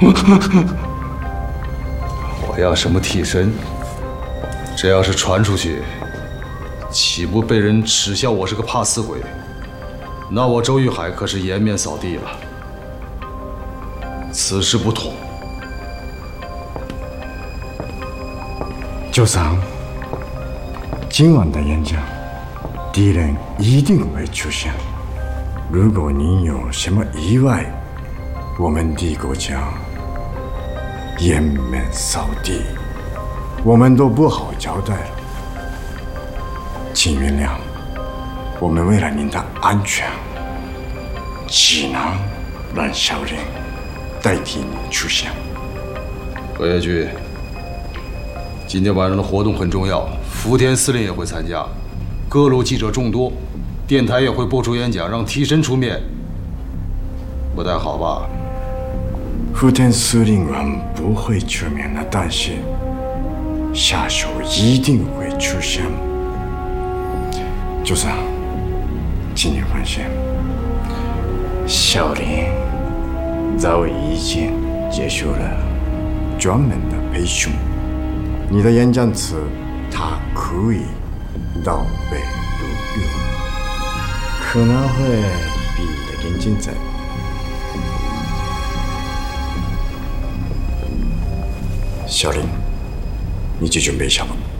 我要什么替身？这要是传出去，岂不被人耻笑我是个怕死鬼？那我周玉海可是颜面扫地了。此事不同。 九长，今晚的演讲，敌人一定会出现。如果你有什么意外，我们帝国将颜面扫地，我们都不好交代了。请原谅，我们为了您的安全，只能让小林代替你出现。 何野居，今天晚上的活动很重要，福田司令也会参加，各路记者众多，电台也会播出演讲，让替身出面，不太好吧？ 福田司令官不会出面的，但是下手一定会出现。组长，请你放心，小林早已经结束了专门的培训，你的演讲词他可以倒背如流，可能会比你的更精彩。小林，你就准备一下吧。